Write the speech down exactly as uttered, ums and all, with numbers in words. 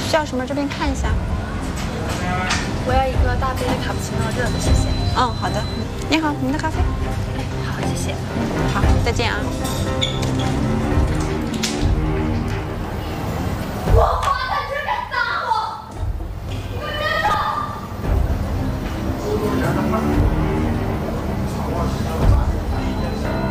需要什么？这边看一下。 我要一个大杯的卡布奇诺热的，谢谢。 嗯，好的。你好，您的咖啡。 哎，好，谢谢。 嗯，好，再见啊。